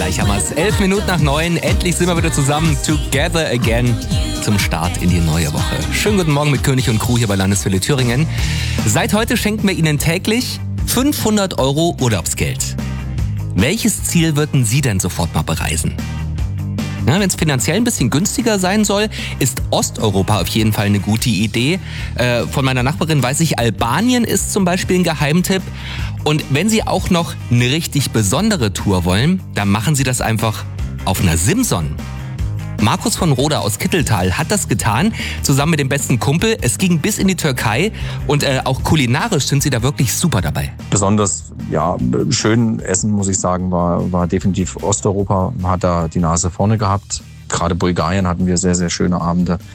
gleich haben wir es. 11 Minuten nach 9. Endlich sind wir wieder zusammen. Together again zum Start in die neue Woche. Schönen guten Morgen mit König und Crew hier bei Landeswelle Thüringen. Seit heute schenken wir Ihnen täglich 500 € Urlaubsgeld. Welches Ziel würden Sie denn sofort mal bereisen? Ja, wenn es finanziell ein bisschen günstiger sein soll, ist Osteuropa auf jeden Fall eine gute Idee. Von meiner Nachbarin weiß ich, Albanien ist zum Beispiel ein Geheimtipp. Und wenn Sie auch noch eine richtig besondere Tour wollen, dann machen Sie das einfach auf einer Simson. Markus von Roda aus Kitteltal hat das getan, zusammen mit dem besten Kumpel. Es ging bis in die Türkei und auch kulinarisch sind sie da wirklich super dabei. Besonders schön essen, muss ich sagen, war definitiv Osteuropa. Man hat da die Nase vorne gehabt. Gerade Bulgarien hatten wir sehr, sehr schöne Abende.